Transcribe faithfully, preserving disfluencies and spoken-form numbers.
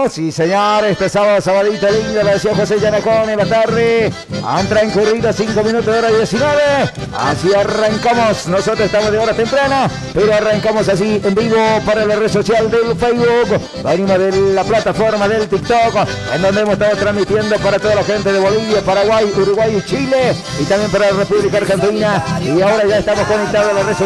sábado, sí señor, este sábado, sabadito lindo, lo decía José Yanacón en la tarde. Han transcurrido cinco minutos de hora diecinueve. Así arrancamos, nosotros estamos de hora temprana, pero arrancamos así en vivo para la red social del Facebook. Venimos de la plataforma del TikTok, en donde hemos estado transmitiendo para toda la gente de Bolivia, Paraguay, Uruguay y Chile, y también para la República Argentina. Y ahora ya estamos conectados a la red social